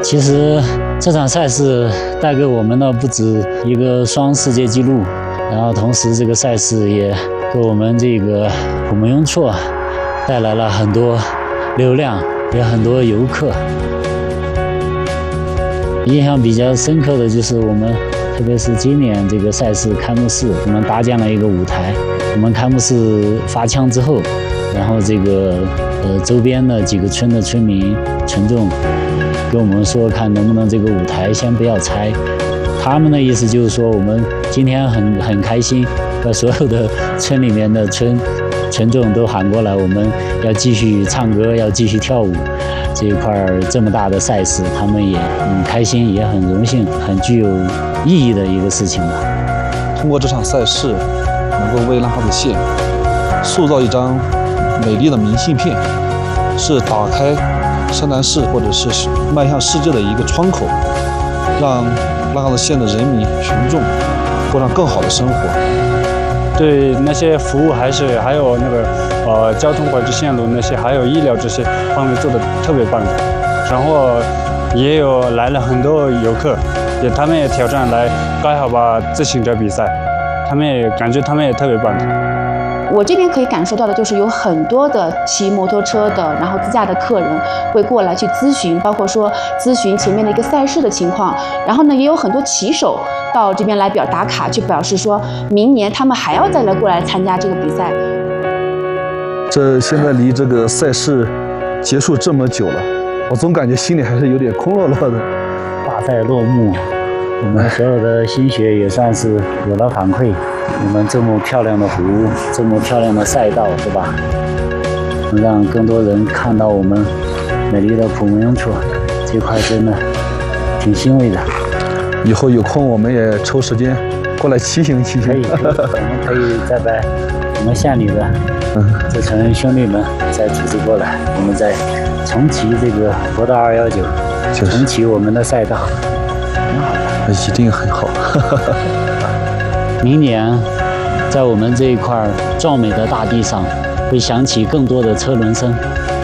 其实这场赛事带给我们的不止一个双世界纪录，然后同时这个赛事也给我们这个普门雍措带来了很多流量，也很多游客。印象比较深刻的就是我们，特别是今年这个赛事开幕式，我们搭建了一个舞台。我们开幕式发枪之后，然后这个周边的几个村的村民群众跟我们说，看能不能这个舞台先不要拆。他们的意思就是说，我们今天很开心，把所有的村里面的群众都喊过来，我们要继续唱歌，要继续跳舞。这一块这么大的赛事，他们也很开心，也很荣幸，很具有意义的一个事情吧。 通过这场赛事，能够为浪哈子县塑造一张美丽的明信片，是打开山南市或者是迈向世界的一个窗口，让浪哈子县的人民群众过上更好的生活。 对那些服务还有那个交通管制线路那些，还有医疗这些方面做的特别棒。然后也有来了很多游客，他们也挑战来盖好吧自行车比赛，他们也感觉他们也特别棒。 我这边可以感受到的就是有很多的骑摩托车的，然后自驾的客人会过来去咨询，包括说咨询前面的一个赛事的情况。然后呢，也有很多骑手到这边来打卡，去表示说明年他们还要再过来参加这个比赛。 这现在离这个赛事结束这么久了，我总感觉心里还是有点空落落的。 大赛落幕，我们所有的心血也算是有了反馈。我们这么漂亮的湖，这么漂亮的赛道，是吧？能让更多人看到我们美丽的普门雍措，这块真的挺欣慰的。 以后有空我们也抽时间过来骑行骑行。 可以，我们可以再把我们县里的这群兄弟们再组织过来，我们再重骑这个国道219，重骑我们的赛道，很好的。 一定很好。 明年，在我们这一块壮美的大地上，会响起更多的车轮声。